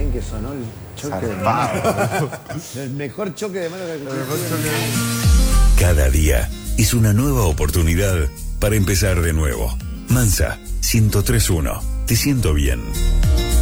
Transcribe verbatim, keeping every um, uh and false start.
bien que sonó el choque Zarpado. de mano. El mejor choque de mano que escuché. Cada día es una nueva oportunidad para empezar de nuevo. Mansa, ciento tres punto uno. Te siento bien.